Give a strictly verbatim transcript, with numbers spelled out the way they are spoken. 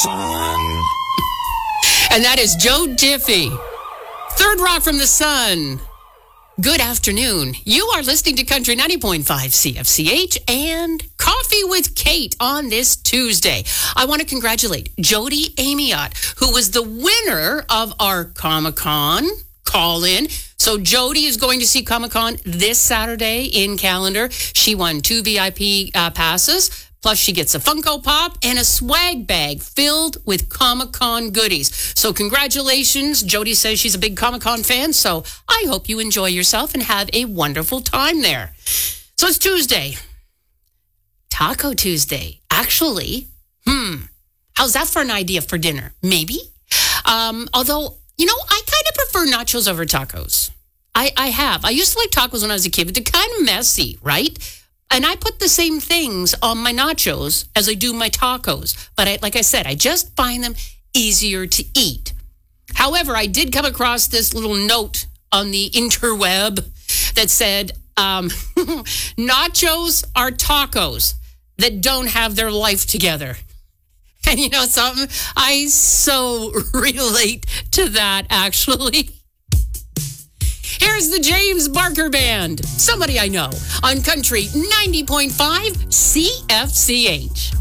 Sun. And that is Joe Diffie. Third Rock from the Sun. Good afternoon. You are listening to Country ninety point five C F C H and Coffee with Kate on this Tuesday. I want to congratulate Jody Amiot, who was the winner of our Comic-Con call-in. So Jody is going to see Comic-Con this Saturday in Callender. She won two V I P uh, passes. Plus, she gets a Funko Pop and a swag bag filled with Comic-Con goodies. So congratulations. Jody says she's a big Comic-Con fan, so I hope you enjoy yourself and have a wonderful time there. So it's Tuesday. Taco Tuesday. Actually, hmm, how's that for an idea for dinner? Maybe. Um, although, you know, I kind of prefer nachos over tacos. I, I have. I used to like tacos when I was a kid, but they're kind of messy, right? And I put the same things on my nachos as I do my tacos. But I, like I said, I just find them easier to eat. However, I did come across this little note on the interweb that said, um, nachos are tacos that don't have their life together. And you know something? I so relate to that, actually. Here's the James Barker Band, somebody I know, on Country ninety point five C F C H.